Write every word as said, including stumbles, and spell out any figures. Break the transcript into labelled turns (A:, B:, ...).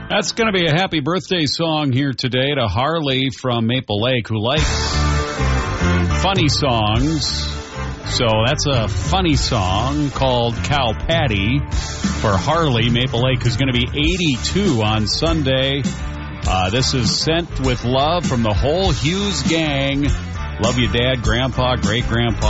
A: That's going to be a happy birthday song here today to Harley from Maple Lake, who likes funny songs. So that's a funny song called Cow Patty for Harley. Maple Lake is going to be eighty-two on Sunday. Uh, this is sent with love from the whole Hughes gang. Love you, Dad, Grandpa, Great-Grandpa.